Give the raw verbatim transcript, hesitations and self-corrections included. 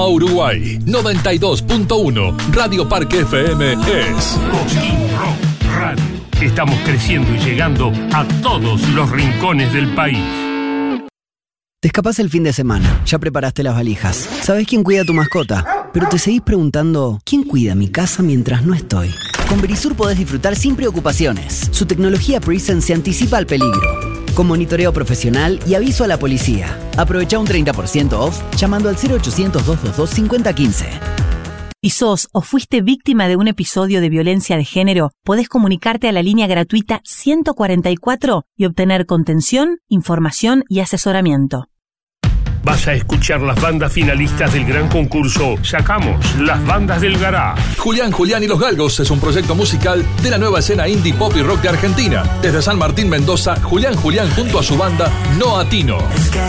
Uruguay noventa y dos punto uno. Radio Parque F M es Cosquín Rock Radio. Estamos creciendo y llegando a todos los rincones del país. Te escapás el fin de semana, ya preparaste las valijas. ¿Sabés quién cuida a tu mascota? Pero te seguís preguntando, ¿quién cuida mi casa mientras no estoy? Con Verisur podés disfrutar sin preocupaciones. Su tecnología Prisen se anticipa al peligro, con monitoreo profesional y aviso a la policía. Aprovecha un treinta por ciento off llamando al cero ochocientos, doscientos veintidós, cincuenta quince. ¿Y sos o fuiste víctima de un episodio de violencia de género? Podés comunicarte a la línea gratuita ciento cuarenta y cuatro y obtener contención, información y asesoramiento. Vas a escuchar las bandas finalistas del gran concurso Sacamos las bandas del Garage. Julián, Julián y los Galgos es un proyecto musical de la nueva escena indie pop y rock de Argentina. Desde San Martín, Mendoza, Julián, Julián junto a su banda No Atino.